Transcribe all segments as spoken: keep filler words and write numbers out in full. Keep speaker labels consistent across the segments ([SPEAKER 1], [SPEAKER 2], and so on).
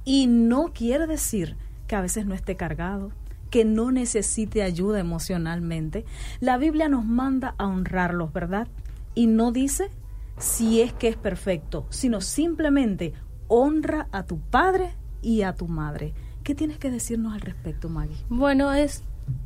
[SPEAKER 1] Y no quiere decir que a veces no esté cargado, que no necesite ayuda emocionalmente. La Biblia nos manda a honrarlos, ¿verdad? Y no dice si es que es perfecto, sino simplemente honra a tu padre y a tu madre. ¿Qué tienes que decirnos al respecto, Maggie?
[SPEAKER 2] Bueno, es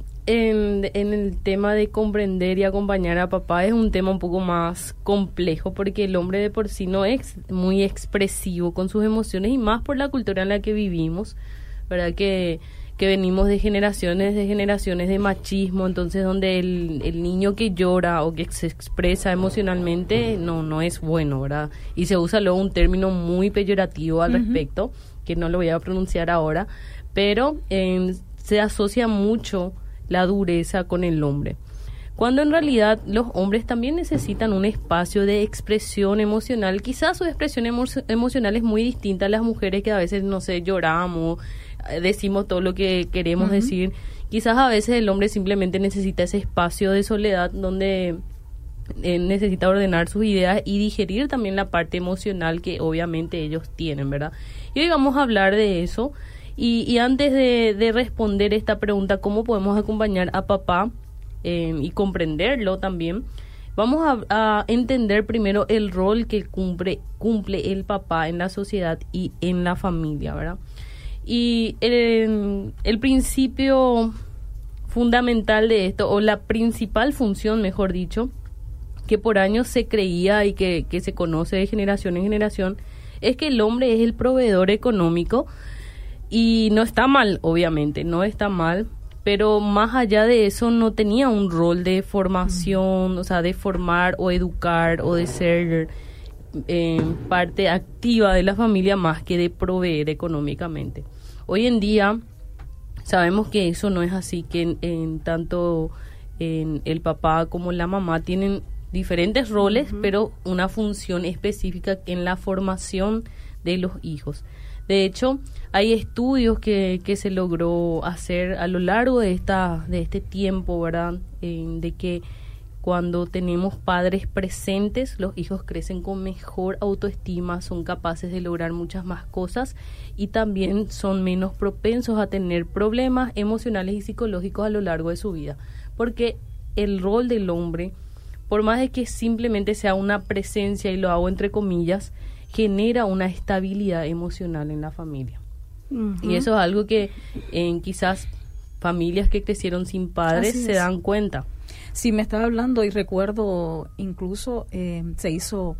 [SPEAKER 2] en, en el tema de comprender y acompañar a papá es un tema un poco más complejo, porque el hombre de por sí no es muy expresivo con sus emociones, y más por la cultura en la que vivimos, ¿verdad? Que, que venimos de generaciones de generaciones de machismo, entonces donde el, el niño que llora o que se expresa emocionalmente no, no es bueno, ¿verdad? Y se usa luego un término muy peyorativo al uh-huh. respecto, que no lo voy a pronunciar ahora, pero eh, se asocia mucho la dureza con el hombre, cuando en realidad los hombres también necesitan un espacio de expresión emocional. Quizás su expresión emo- emocional es muy distinta a las mujeres, que a veces, no sé, lloramos, decimos todo lo que queremos uh-huh. decir. Quizás a veces el hombre simplemente necesita ese espacio de soledad donde eh, necesita ordenar sus ideas y digerir también la parte emocional que obviamente ellos tienen, ¿verdad? Y hoy vamos a hablar de eso. Y, y antes de, de responder esta pregunta, ¿cómo podemos acompañar a papá eh, y comprenderlo también? Vamos a, a entender primero el rol que cumple, cumple el papá en la sociedad y en la familia, ¿verdad? Y el, el principio fundamental de esto, o la principal función, mejor dicho, que por años se creía y que, que se conoce de generación en generación, es que el hombre es el proveedor económico. Y no está mal, obviamente, no está mal, pero más allá de eso no tenía un rol de formación, mm. o sea, de formar o educar o de ser eh, parte activa de la familia más que de proveer económicamente. Hoy en día sabemos que eso no es así, que en, en tanto en el papá como la mamá tienen diferentes roles, uh-huh. pero una función específica en la formación de los hijos. De hecho, hay estudios que, que se logró hacer a lo largo de esta de este tiempo, ¿verdad? Eh, de que cuando tenemos padres presentes, los hijos crecen con mejor autoestima, son capaces de lograr muchas más cosas y también son menos propensos a tener problemas emocionales y psicológicos a lo largo de su vida. Porque el rol del hombre, por más de que simplemente sea una presencia, y lo hago entre comillas, genera una estabilidad emocional en la familia. Uh-huh. Y eso es algo que en quizás familias que crecieron sin padres se dan cuenta.
[SPEAKER 1] Sí, me estaba hablando y recuerdo incluso eh, se hizo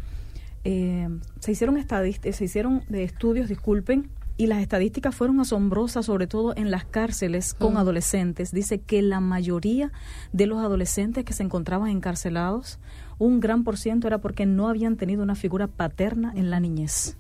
[SPEAKER 1] eh, se hicieron estadísticas, se hicieron de estudios, disculpen, y las estadísticas fueron asombrosas, sobre todo en las cárceles con uh-huh. adolescentes. Dice que la mayoría de los adolescentes que se encontraban encarcelados, un gran por ciento era porque no habían tenido una figura paterna en la niñez.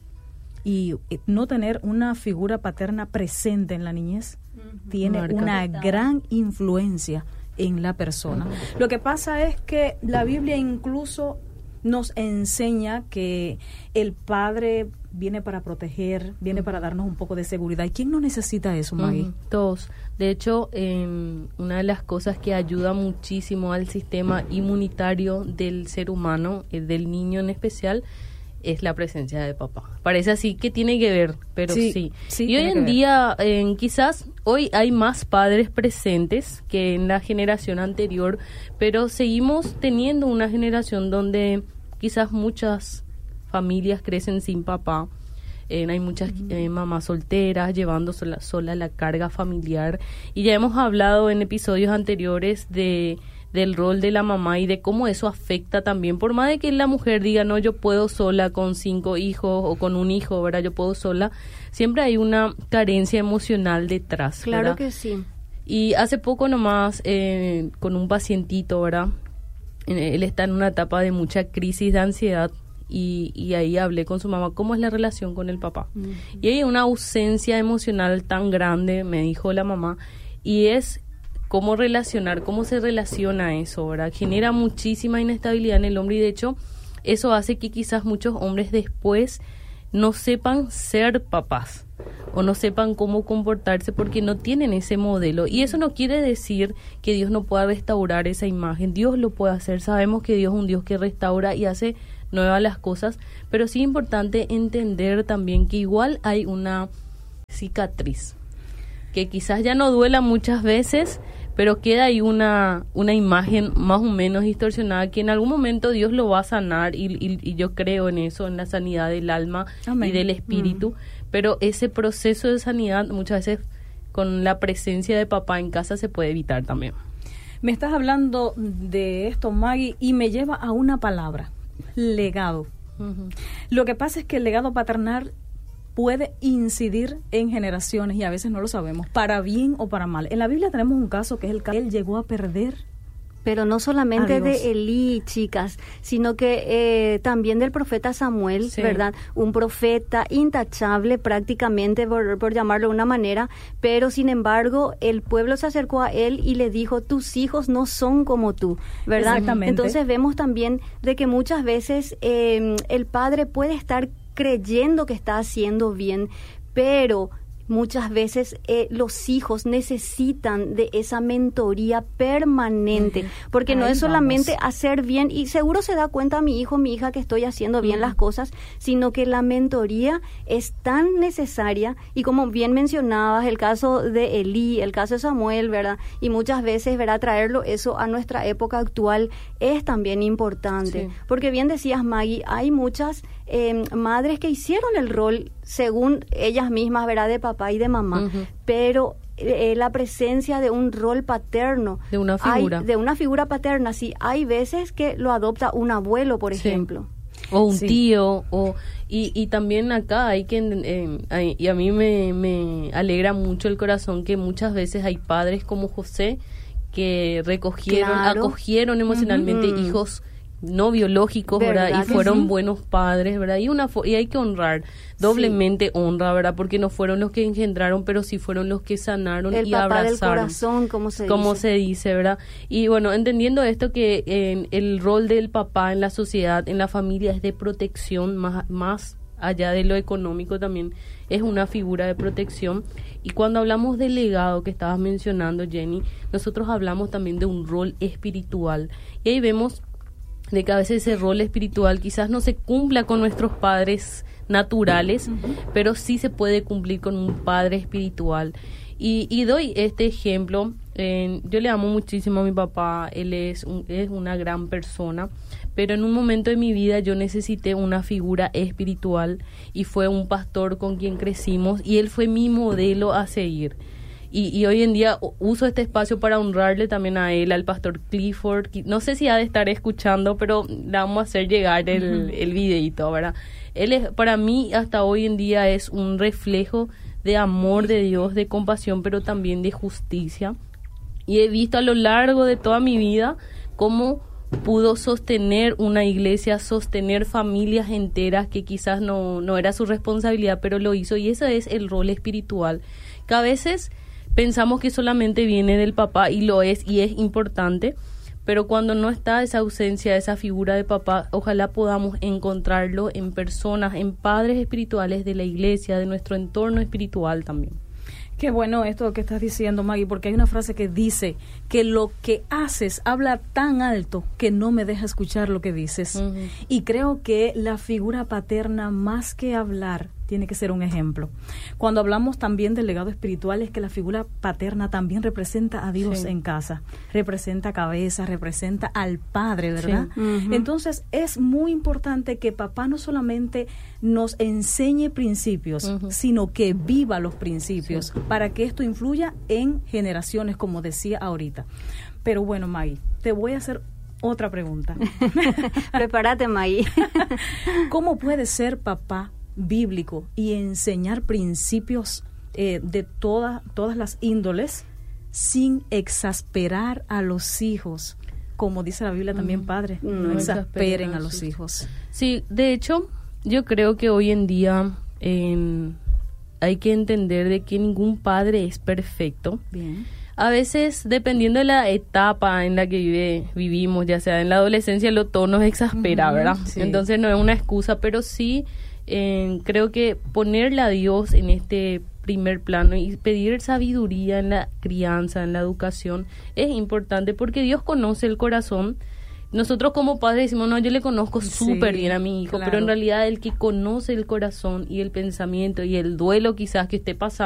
[SPEAKER 1] Y no tener una figura paterna presente en la niñez uh-huh. tiene Marca. una gran influencia en la persona. Uh-huh. Lo que pasa es que la Biblia incluso nos enseña que el padre viene para proteger, viene para darnos un poco de seguridad. ¿Y quién no necesita eso, Maggie?
[SPEAKER 2] Uh-huh. Todos. De hecho, eh, una de las cosas que ayuda muchísimo al sistema inmunitario del ser humano, eh, del niño en especial, es la presencia de papá. Parece así que tiene que ver, pero sí. sí. sí y hoy en día, eh, quizás hoy hay más padres presentes que en la generación anterior, pero seguimos teniendo una generación donde quizás muchas familias crecen sin papá. Eh, hay muchas eh, mamás solteras llevando sola, sola la carga familiar, y ya hemos hablado en episodios anteriores de del rol de la mamá y de cómo eso afecta también, por más de que la mujer diga, no, yo puedo sola con cinco hijos o con un hijo, ¿verdad? Yo puedo sola, siempre hay una carencia emocional detrás,
[SPEAKER 3] Claro
[SPEAKER 2] ¿verdad?
[SPEAKER 3] que sí.
[SPEAKER 2] Y hace poco nomás, eh, con un pacientito, ¿verdad? Él está en una etapa de mucha crisis de ansiedad, y, y ahí hablé con su mamá, ¿cómo es la relación con el papá? Uh-huh. Y hay una ausencia emocional tan grande, me dijo la mamá, y es cómo relacionar, cómo se relaciona eso, ¿verdad? Genera muchísima inestabilidad en el hombre, y de hecho eso hace que quizás muchos hombres después no sepan ser papás o no sepan cómo comportarse porque no tienen ese modelo. Y eso no quiere decir que Dios no pueda restaurar esa imagen. Dios lo puede hacer. Sabemos que Dios es un Dios que restaura y hace nuevas las cosas, pero sí es importante entender también que igual hay una cicatriz, que quizás ya no duela muchas veces, pero queda ahí una, una imagen más o menos distorsionada que en algún momento Dios lo va a sanar y, y, y yo creo en eso, en la sanidad del alma Amén. Y del espíritu, mm. pero ese proceso de sanidad muchas veces con la presencia de papá en casa se puede evitar también.
[SPEAKER 1] Me estás hablando de esto, Maggie, y me lleva a una palabra, legado. Uh-huh. Lo que pasa es que el legado paternal puede incidir en generaciones y a veces no lo sabemos, para bien o para mal. En la Biblia tenemos un caso que es el que él llegó a perder.
[SPEAKER 3] Pero no solamente de Elí, chicas, sino que eh, también del profeta Samuel, sí. ¿verdad? Un profeta intachable prácticamente, por, por llamarlo de una manera, pero sin embargo el pueblo se acercó a él y le dijo, tus hijos no son como tú, ¿verdad?
[SPEAKER 1] Exactamente.
[SPEAKER 3] Entonces vemos también de que muchas veces eh, el padre puede estar creyendo que está haciendo bien, pero muchas veces eh, los hijos necesitan de esa mentoría permanente, uh-huh. porque Ahí no es solamente vamos. hacer bien, y seguro se da cuenta mi hijo, mi hija que estoy haciendo bien uh-huh. las cosas, sino que la mentoría es tan necesaria, y como bien mencionabas, el caso de Elí, el caso de Samuel, ¿verdad? Y muchas veces, ¿verdad? Traerlo eso a nuestra época actual es también importante, sí. porque bien decías, Maggie, hay muchas eh, madres que hicieron el rol según ellas mismas, ¿verdad? De papá y de mamá, uh-huh. pero eh, la presencia de un rol paterno,
[SPEAKER 2] de una figura,
[SPEAKER 3] hay, de una figura paterna, sí, hay veces que lo adopta un abuelo, por
[SPEAKER 2] sí.
[SPEAKER 3] ejemplo,
[SPEAKER 2] o un
[SPEAKER 3] sí.
[SPEAKER 2] tío, o y, y también acá hay que eh, hay, y a mí me, me alegra mucho el corazón que muchas veces hay padres como José que recogieron,
[SPEAKER 3] claro.
[SPEAKER 2] acogieron emocionalmente uh-huh. hijos no biológicos, ¿verdad? ¿verdad? Y fueron sí? buenos padres, ¿verdad? Y una y hay que honrar, doblemente sí. honra, ¿verdad? Porque no fueron los que engendraron, pero sí fueron los que sanaron
[SPEAKER 3] el
[SPEAKER 2] y
[SPEAKER 3] papá
[SPEAKER 2] abrazaron.
[SPEAKER 3] Del corazón, como se
[SPEAKER 2] como
[SPEAKER 3] dice.
[SPEAKER 2] se dice, ¿verdad? Y bueno, entendiendo esto que eh, el rol del papá en la sociedad, en la familia es de protección, más, más allá de lo económico también es una figura de protección. Y cuando hablamos del legado que estabas mencionando, Jenny, nosotros hablamos también de un rol espiritual. Y ahí vemos de que a veces ese rol espiritual quizás no se cumpla con nuestros padres naturales, uh-huh. pero sí se puede cumplir con un padre espiritual. Y, y doy este ejemplo, eh, yo le amo muchísimo a mi papá, él es, un, es una gran persona, pero en un momento de mi vida yo necesité una figura espiritual y fue un pastor con quien crecimos y él fue mi modelo a seguir. Y, y hoy en día uso este espacio para honrarle también a él, al pastor Clifford. No sé si ha de estar escuchando, pero le vamos a hacer llegar el, uh-huh. el videito, ¿verdad? Él es, para mí, hasta hoy en día es un reflejo de amor de Dios, de compasión, pero también de justicia. Y he visto a lo largo de toda mi vida cómo pudo sostener una iglesia, sostener familias enteras que quizás no, no era su responsabilidad, pero lo hizo. Y ese es el rol espiritual, que a veces pensamos que solamente viene del papá y lo es y es importante, pero cuando no está esa ausencia, esa figura de papá, ojalá podamos encontrarlo en personas, en padres espirituales de la iglesia, de nuestro entorno espiritual también.
[SPEAKER 1] Qué bueno esto que estás diciendo, Maggie, porque hay una frase que dice que lo que haces habla tan alto que no me deja escuchar lo que dices. Uh-huh. Y creo que la figura paterna, más que hablar, tiene que ser un ejemplo. Cuando hablamos también del legado espiritual, es que la figura paterna también representa a Dios sí. en casa, representa cabeza, representa al Padre, ¿verdad? Sí. Uh-huh. Entonces es muy importante que papá no solamente nos enseñe principios, uh-huh. sino que viva los principios, sí. para que esto influya en generaciones, como decía ahorita. Pero bueno, Maggie, te voy a hacer otra pregunta.
[SPEAKER 3] Prepárate, Maggie.
[SPEAKER 1] ¿Cómo puede ser papá bíblico y enseñar principios eh, de toda, todas las índoles sin exasperar a los hijos? Como dice la Biblia también, mm, padre, no, no exasperen a los hijos.
[SPEAKER 2] Sí, de hecho, yo creo que hoy en día eh, hay que entender de que ningún padre es perfecto.
[SPEAKER 1] Bien.
[SPEAKER 2] A veces, dependiendo de la etapa en la que vive, vivimos, ya sea en la adolescencia, lo todo nos exaspera, uh-huh, ¿verdad? Sí. Entonces no es una excusa, pero sí eh, creo que ponerle a Dios en este primer plano y pedir sabiduría en la crianza, en la educación, es importante porque Dios conoce el corazón, nosotros como padres decimos, no, yo le conozco súper
[SPEAKER 1] Sí,
[SPEAKER 2] bien a mi hijo,
[SPEAKER 1] claro.
[SPEAKER 2] pero en realidad el que conoce el corazón y el pensamiento y el duelo quizás que esté pasando